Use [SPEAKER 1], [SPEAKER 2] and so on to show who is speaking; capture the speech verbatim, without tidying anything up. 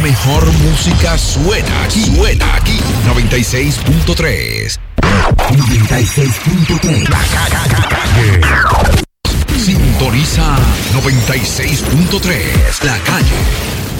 [SPEAKER 1] mejor música suena aquí. Suena aquí. noventa y seis punto tres. noventa y seis punto tres. La calle. Sintoniza noventa y seis punto tres. La Calle.